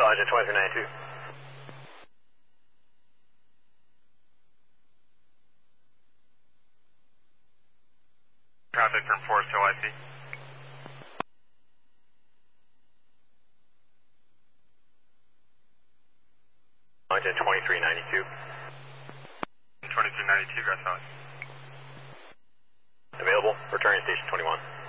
Longitude 2392. Traffic from Forest Hill IP. Longitude 2392. 2392, Grass Valley. Available, returning station 21.